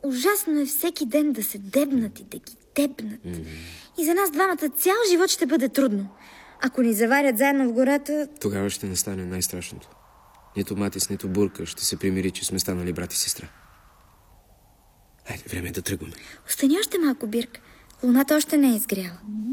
ужасно е всеки ден да се дебнат и да ги дебнат. И за нас двамата цял живот ще бъде трудно. Ако ни заварят заедно в гората... Тогава ще настане най-страшното. Нито Матис, нито Бурка ще се примири, че сме станали брат и сестра. Хайде, време е да тръгваме. Остани още малко, Бирк. Луната още не е изгряла.